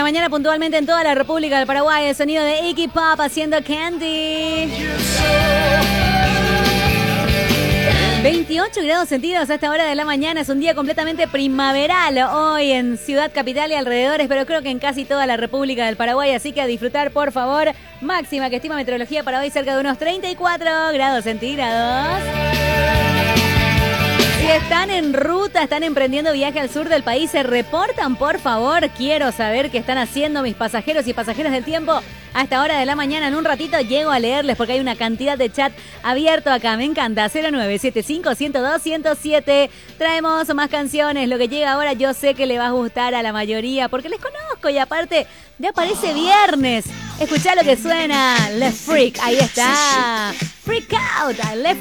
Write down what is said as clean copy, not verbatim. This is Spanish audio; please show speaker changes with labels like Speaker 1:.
Speaker 1: la mañana puntualmente en toda la República del Paraguay. El sonido de Iggy Pop haciendo Candy. 28 grados centígrados a esta hora de la mañana. Es un día completamente primaveral hoy en Ciudad Capital y alrededores, pero creo que en casi toda la República del Paraguay. Así que a disfrutar, por favor. Máxima que estima meteorología para hoy cerca de unos 34 grados centígrados. Si están en ruta, están emprendiendo viaje al sur del país, se reportan, por favor. Quiero saber qué están haciendo mis pasajeros y pasajeras del tiempo a esta hora de la mañana. En un ratito llego a leerles porque hay una cantidad de chat abierto acá. Me encanta. 0975-102-107. Traemos más canciones. Lo que llega ahora yo sé que le va a gustar a la mayoría porque les conozco y aparte ya parece viernes. Escuchá lo que suena. Let's Freak. Ahí está. Freak Out. Let's